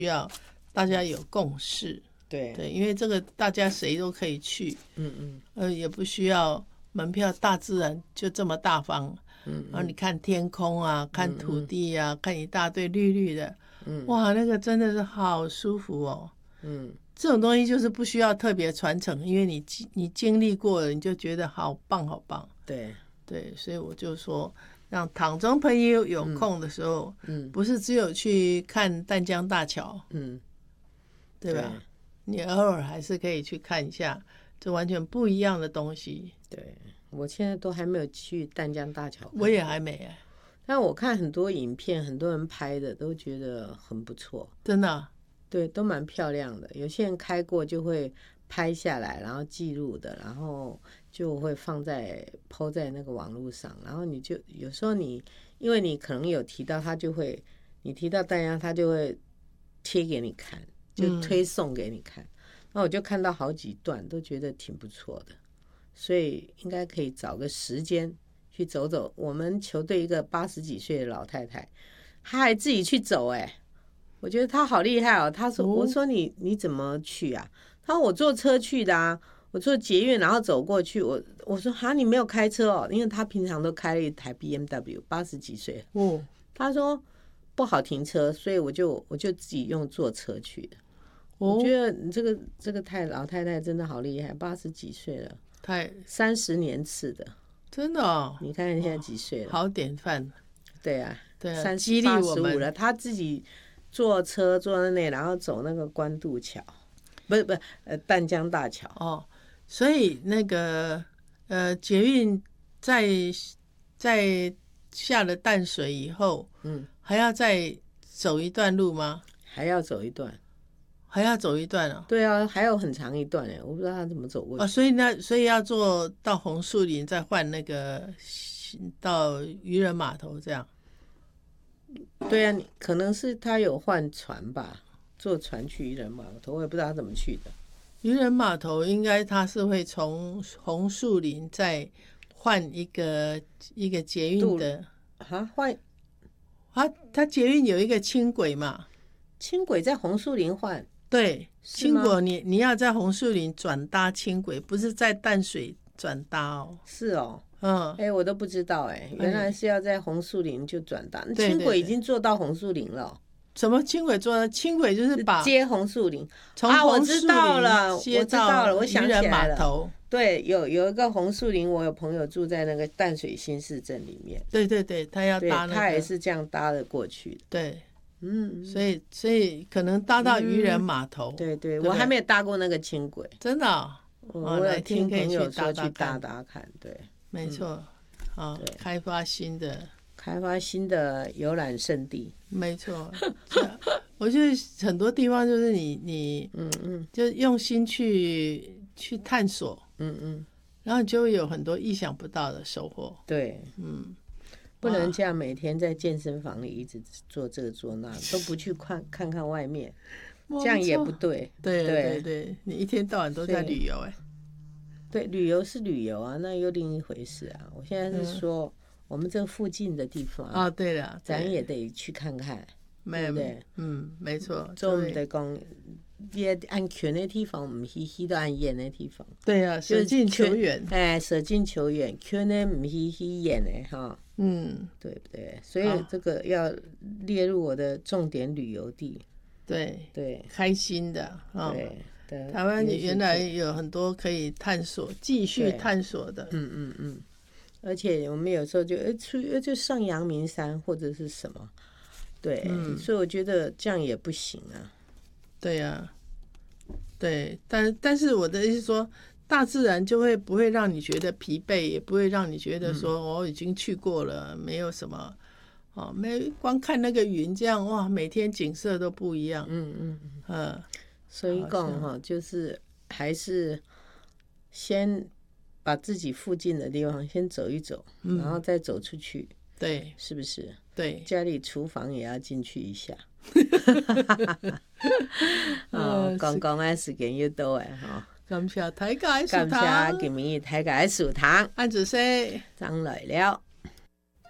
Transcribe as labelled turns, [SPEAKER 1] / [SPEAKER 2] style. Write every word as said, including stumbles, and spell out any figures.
[SPEAKER 1] 要大家有共识。
[SPEAKER 2] 对
[SPEAKER 1] 对，因为这个大家谁都可以去，
[SPEAKER 2] 嗯嗯
[SPEAKER 1] 呃，也不需要门票，大自然就这么大方。
[SPEAKER 2] 嗯
[SPEAKER 1] 然后你看天空啊，看土地啊，看一大堆绿绿的，
[SPEAKER 2] 嗯
[SPEAKER 1] 哇，那个真的是好舒服哦。
[SPEAKER 2] 嗯，
[SPEAKER 1] 这种东西就是不需要特别传承，因为你你经历过了，你就觉得好棒好棒。
[SPEAKER 2] 对
[SPEAKER 1] 对，所以我就说，让唐中朋友有空的时候，
[SPEAKER 2] 嗯
[SPEAKER 1] 不是只有去看淡江大桥，
[SPEAKER 2] 嗯，
[SPEAKER 1] 对吧？你偶尔还是可以去看一下，这完全不一样的东西。
[SPEAKER 2] 对，我现在都还没有去淡江大桥看，
[SPEAKER 1] 我也还没哎，
[SPEAKER 2] 但我看很多影片，很多人拍的都觉得很不错，
[SPEAKER 1] 真的啊。
[SPEAKER 2] 对，都蛮漂亮的。有些人开过就会拍下来，然后记录的，然后就会放在 po 在那个网络上，然后你就有时候你因为你可能有提到，他就会你提到淡江，他就会贴给你看，就推送给你看。那、嗯、我就看到好几段，都觉得挺不错的，所以应该可以找个时间去走走。我们球队一个八十几岁的老太太，她还自己去走、欸，哎，我觉得她好厉害哦。她说：“我说你你怎么去啊？”她说：“我坐车去的啊，我坐捷运然后走过去。我”我我说：“哈，你没有开车哦？”因为她平常都开了一台 B M W， 八十几岁。
[SPEAKER 1] 哦，
[SPEAKER 2] 她说不好停车，所以我就我就自己用坐车去的。
[SPEAKER 1] 哦，
[SPEAKER 2] 我觉得你这个这个太老太太真的好厉害，八十几岁了，
[SPEAKER 1] 太
[SPEAKER 2] 三十年次的，
[SPEAKER 1] 真的哦。
[SPEAKER 2] 你看现在几岁了？
[SPEAKER 1] 好典范。
[SPEAKER 2] 对啊，
[SPEAKER 1] 对啊，
[SPEAKER 2] 三
[SPEAKER 1] 激励我们
[SPEAKER 2] 了。他自己坐车坐在那，然后走那个关渡桥，不是不是呃淡江大桥。
[SPEAKER 1] 哦，所以那个呃捷运在在下了淡水以后，
[SPEAKER 2] 嗯，
[SPEAKER 1] 还要再走一段路吗？
[SPEAKER 2] 还要走一段。
[SPEAKER 1] 还要走一段哦。
[SPEAKER 2] 对啊，还有很长一段哎，我不知道他怎么走过去。
[SPEAKER 1] 哦，所以呢，所以要坐到红树林，再换那个到渔人码头这样。
[SPEAKER 2] 对啊，可能是他有换船吧，坐船去渔人码头，我也不知道他怎么去的。
[SPEAKER 1] 渔人码头应该他是会从红树林再换一个一个捷运的
[SPEAKER 2] 啊，换
[SPEAKER 1] 啊，他捷运有一个轻轨嘛，
[SPEAKER 2] 轻轨在红树林换。
[SPEAKER 1] 对，轻轨你你要在红树林转搭轻轨，不是在淡水转搭哦。
[SPEAKER 2] 是哦，
[SPEAKER 1] 嗯，
[SPEAKER 2] 哎，我都不知道哎，原来是要在红树林就转搭。
[SPEAKER 1] 对
[SPEAKER 2] 轻轨已经坐到红树林了、哦。
[SPEAKER 1] 什么轻轨坐的？轻轨就是把
[SPEAKER 2] 接红树林。
[SPEAKER 1] 从红树林接到
[SPEAKER 2] 我想起来
[SPEAKER 1] 了。
[SPEAKER 2] 对，有有一个红树林，我有朋友住在那个淡水新市镇里面。
[SPEAKER 1] 对对对，他要搭那个，
[SPEAKER 2] 他也是这样搭的过去的。
[SPEAKER 1] 对。
[SPEAKER 2] 嗯，
[SPEAKER 1] 所以所以可能搭到渔人码头、
[SPEAKER 2] 嗯、对, 对
[SPEAKER 1] 对，
[SPEAKER 2] 我还没有搭过那个轻轨，
[SPEAKER 1] 真的、哦
[SPEAKER 2] 嗯、我有听朋友说去
[SPEAKER 1] 搭
[SPEAKER 2] 搭看，对，
[SPEAKER 1] 没错，嗯哦、开发新的
[SPEAKER 2] 开发新的游览胜地，
[SPEAKER 1] 没错。我觉得很多地方就是你你
[SPEAKER 2] 嗯嗯，
[SPEAKER 1] 就用心去去探索，
[SPEAKER 2] 嗯嗯，
[SPEAKER 1] 然后你就会有很多意想不到的收获。
[SPEAKER 2] 对，
[SPEAKER 1] 嗯。
[SPEAKER 2] 不能这样每天在健身房里一直做这个做那，都不去看看看外面，这样也不对。
[SPEAKER 1] 对对 对, 对，你一天到晚都在旅游哎。
[SPEAKER 2] 对，旅游是旅游啊，那又另一回事啊。我现在是说，我们这附近的地方
[SPEAKER 1] 啊、嗯哦，对了，
[SPEAKER 2] 咱也得去看看，对不对？
[SPEAKER 1] 嗯，没错。
[SPEAKER 2] 就我们得讲，也按圈的地方，我们去去到按演的地方。
[SPEAKER 1] 对啊，舍近求远。
[SPEAKER 2] 哎，舍近求远，圈呢唔去去演的哈。
[SPEAKER 1] 嗯，
[SPEAKER 2] 对不对？所以这个要列入我的重点旅游地。
[SPEAKER 1] 对
[SPEAKER 2] 对，
[SPEAKER 1] 开心的。哦、
[SPEAKER 2] 对，
[SPEAKER 1] 台湾原来有很多可以探索、继续探索的。
[SPEAKER 2] 嗯嗯嗯。而且我们有时候就呃出就上阳明山或者是什么，对，嗯、所以我觉得这样也不行啊。
[SPEAKER 1] 对呀、啊，对，但但是我的意思是说。大自然就会不会让你觉得疲惫，也不会让你觉得说我、嗯哦、已经去过了，没有什么，哦，没光看那个云这样哇，每天景色都不一样。
[SPEAKER 2] 嗯嗯
[SPEAKER 1] 嗯，
[SPEAKER 2] 所以讲哈，就是还是先把自己附近的地方先走一走，嗯、然后再走出去，
[SPEAKER 1] 对，
[SPEAKER 2] 是不是？
[SPEAKER 1] 对，
[SPEAKER 2] 家里厨房也要进去一下。哦，刚刚的时间又到哎哈。
[SPEAKER 1] 感謝大家的樹堂，
[SPEAKER 2] 感謝今日大家的樹堂，
[SPEAKER 1] 安子生，
[SPEAKER 2] 張來了。